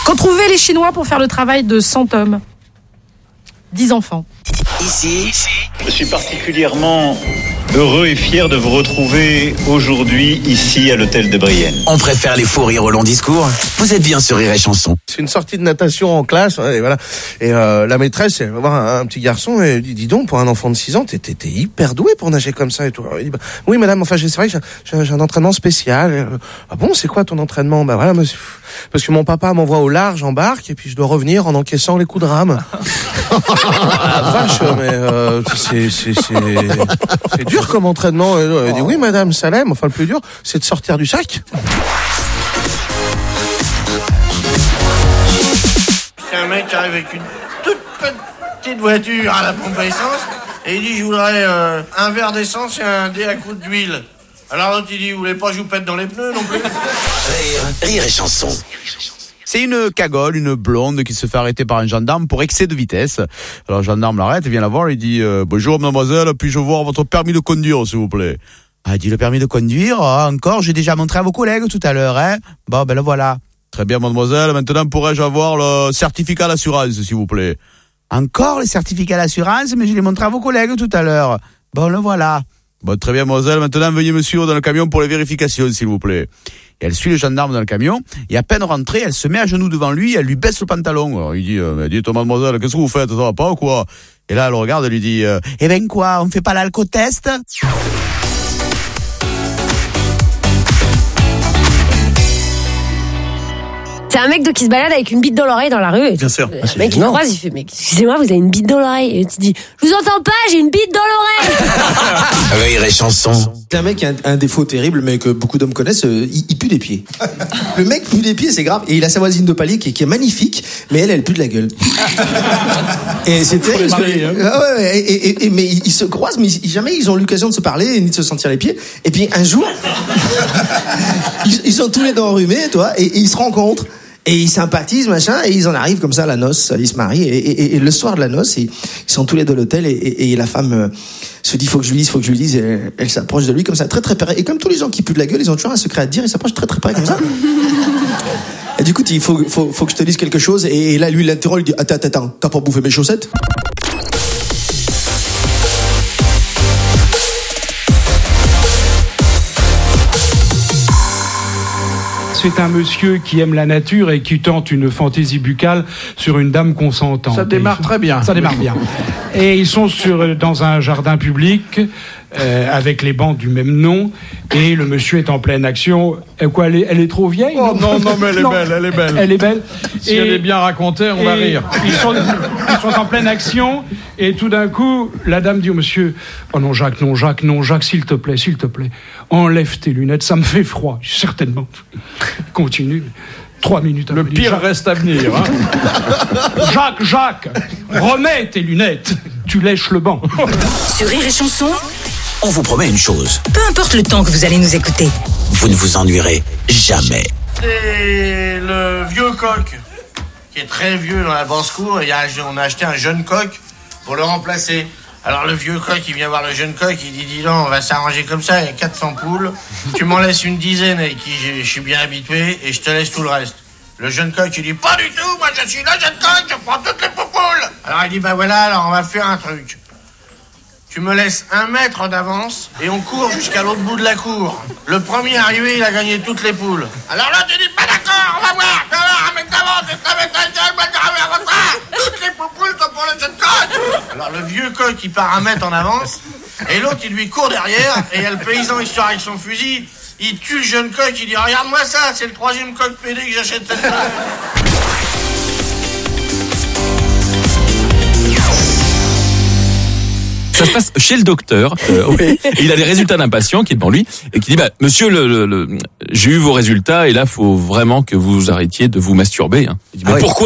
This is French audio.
Qu'ont trouvé les Chinois pour faire le travail de 100 hommes ? 10 enfants. Ici, je suis particulièrement heureux et fier de vous retrouver aujourd'hui ici à l'hôtel de Brienne. On préfère les faux rires au long discours. Vous êtes bien sur Rire et Chanson. C'est une sortie de natation en classe, et voilà. Et la maîtresse, elle va voir un petit garçon et elle dit, dis donc, pour un enfant de 6 ans, t'es hyper doué pour nager comme ça et tout. Alors, il dit, bah, oui madame, enfin c'est vrai que j'ai un entraînement spécial. Ah bon, c'est quoi ton entraînement ? Bah voilà, monsieur, parce que mon papa m'envoie au large en barque et puis je dois revenir en encaissant les coups de rame. Ah, vache, mais c'est dur comme entraînement. Elle dit, oui madame, ça l'aime. Enfin le plus dur, c'est de sortir du sac. C'est un mec qui arrive avec une toute petite voiture à la pompe à essence et il dit je voudrais un verre d'essence et un dé à coups d'huile. Alors l'autre il dit vous voulez pas que je vous pète dans les pneus non plus ? Rire et Chanson. C'est une cagole, une blonde qui se fait arrêter par un gendarme pour excès de vitesse. Alors le gendarme l'arrête, vient la voir, il dit bonjour mademoiselle, puis-je voir votre permis de conduire s'il vous plaît ? Ah, il dit le permis de conduire, encore, j'ai déjà montré à vos collègues tout à l'heure, hein ? Bon, ben le voilà. Très bien mademoiselle, maintenant pourrais-je avoir le certificat d'assurance s'il vous plaît ? Encore les certificats d'assurance, mais je l'ai montré à vos collègues tout à l'heure. Bon, le voilà. Bon, très bien mademoiselle, maintenant veuillez me suivre dans le camion pour les vérifications s'il vous plaît. Et elle suit le gendarme dans le camion, et à peine rentrée, elle se met à genoux devant lui, elle lui baisse le pantalon. Alors il dit, dites mademoiselle, qu'est-ce que vous faites, ça va pas ou quoi ? Et là, elle le regarde, elle lui dit, eh ben quoi, on fait pas l'alcotest ? C'est un mec qui se balade avec une bite dans l'oreille dans la rue. Bien sûr. Le mec il croise, il fait mais excusez-moi, vous avez une bite dans l'oreille. Et tu dis je vous entends pas, j'ai une bite dans l'oreille. Rire et Chanson. C'est un mec qui a un défaut terrible, mais que beaucoup d'hommes connaissent, il pue des pieds. Le mec pue des pieds, c'est grave. Et il a sa voisine de palier qui est magnifique, mais elle pue de la gueule. Et c'est terrible. Mais ils se croisent, mais jamais ils ont l'occasion de se parler ni de se sentir les pieds. Et puis un jour, ils sont tous les deux enrhumés, toi, et ils se rencontrent. Et ils sympathisent, machin, et ils en arrivent comme ça à la noce, ils se marient, et le soir de la noce, ils sont tous les deux à l'hôtel, et la femme se dit, faut que je lui dise, et elle s'approche de lui comme ça, très très près. Et comme tous les gens qui puent de la gueule, ils ont toujours un secret à te dire, ils s'approchent très très près comme ça. Et du coup, il faut que je te dise quelque chose, et là, lui, il l'interroge, il dit, attends, t'as pas bouffé mes chaussettes ? C'est un monsieur qui aime la nature et qui tente une fantaisie buccale sur une dame consentante. Ça démarre très bien. Ça démarre bien. Et ils sont dans un jardin public avec les bancs du même nom et le monsieur est en pleine action. Quoi, elle est trop vieille ? Oh non, mais elle est belle. Elle est belle. Si elle est bien racontée, on va rire. Ils sont en pleine action et tout d'un coup, la dame dit au monsieur « Oh non, Jacques, s'il te plaît, enlève tes lunettes, ça me fait froid. » Certainement. Continue. 3 minutes après. Le pire reste à venir. Hein. Jacques, remets tes lunettes. Tu lèches le banc. Sur Rire et Chanson, On vous promet une chose. peu importe le temps que vous allez nous écouter. Vous ne vous ennuierez jamais. C'est le vieux coq qui est très vieux dans la basse-cour et on a acheté un jeune coq pour le remplacer. Alors le vieux coq, il vient voir le jeune coq, il dit dis donc, on va s'arranger comme ça, il y a 400 poules, tu m'en laisses une dizaine avec qui je suis bien habitué et je te laisse tout le reste. Le jeune coq, il dit pas du tout, moi je suis le jeune coq, je prends toutes les poules. Alors il dit bah voilà, alors on va faire un truc. Tu me laisses 1 mètre d'avance et on court jusqu'à l'autre bout de la cour. Le premier arrivé, il a gagné toutes les poules. Alors là, tu dis pas d'accord, on va voir, tu vas voir, 1 mètre d'avance, et ça va être un gueule, mal gravé à votre frère. Toutes les poules sont pour le jeune coq. Alors le vieux coq, il part 1 mètre en avance et l'autre, il lui court derrière et il y a le paysan, il sort avec son fusil, il tue le jeune coq, il dit regarde-moi ça, c'est le 3e coq pédé que j'achète cette fois. Ça se passe chez le docteur. Et il a des résultats d'un patient qui est devant lui et qui dit monsieur j'ai eu vos résultats et là faut vraiment que vous arrêtiez de vous masturber. Hein. Il dit pourquoi